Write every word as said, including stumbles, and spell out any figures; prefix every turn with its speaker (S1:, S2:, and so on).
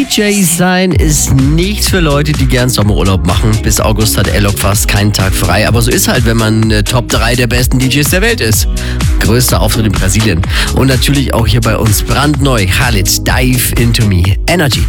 S1: D J sein ist nichts für Leute, die gern Sommerurlaub machen. Bis August hat Alok fast keinen Tag frei. Aber so ist halt, wenn man äh, Top drei der besten D Js der Welt ist. Größter Auftritt in Brasilien. Und natürlich auch hier bei uns brandneu. Khalid, Dive Into Me. Energy.